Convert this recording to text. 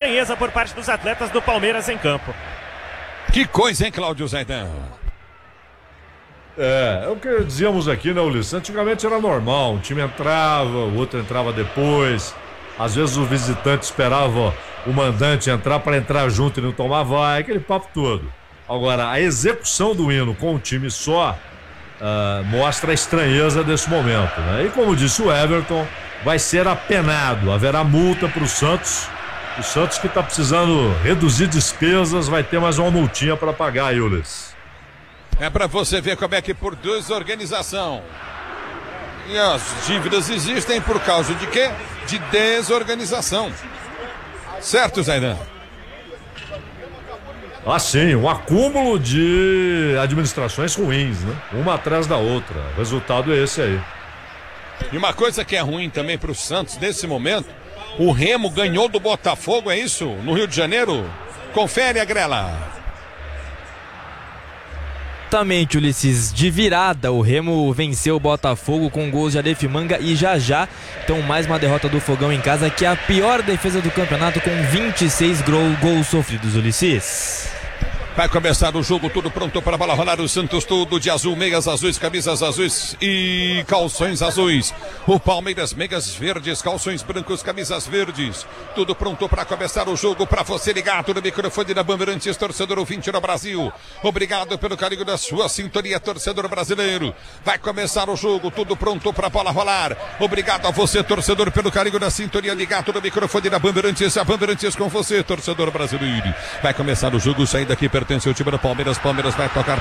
estranheza por parte dos atletas do Palmeiras em campo. Que coisa, hein, Cláudio Zaidan? É o que dizíamos aqui, né, Ulisses? Antigamente era normal, um time entrava, o outro entrava depois. Às vezes o visitante esperava o mandante entrar para entrar junto e não tomar vai, aquele papo todo. Agora, a execução do hino com um time só mostra a estranheza desse momento, né? E como disse o Everton, vai ser apenado, haverá multa para o Santos. O Santos que está precisando reduzir despesas vai ter mais uma multinha para pagar, Ulisses. É para você ver como é que por desorganização. E as dívidas existem por causa de quê? De desorganização. Certo, Zaidan? Sim, um acúmulo de administrações ruins, né? Uma atrás da outra. O resultado é esse aí. E uma coisa que é ruim também para o Santos nesse momento, o Remo ganhou do Botafogo, é isso? No Rio de Janeiro? Confere, Agrela. Exatamente, Ulisses, de virada o Remo venceu o Botafogo com gols de Aleph Manga e Jajá. Então mais uma derrota do Fogão em casa, que é a pior defesa do campeonato, com 26 gols sofridos, Ulisses. Vai começar o jogo, tudo pronto para a bola rolar. O Santos tudo de azul, meias azuis, camisas azuis e calções azuis. O Palmeiras, meias verdes, calções brancos, camisas verdes. Tudo pronto para começar o jogo, para você ligado no microfone da Bandeirantes, torcedor ouvinte no Brasil. Obrigado pelo carinho da sua sintonia, torcedor brasileiro. Vai começar o jogo, tudo pronto para a bola rolar. Obrigado a você, torcedor, pelo carinho da sintonia, ligado no microfone da Bandeirantes. A Bandeirantes com você, torcedor brasileiro. Vai começar o jogo, saindo aqui pertence ao time do Palmeiras. Palmeiras vai tocar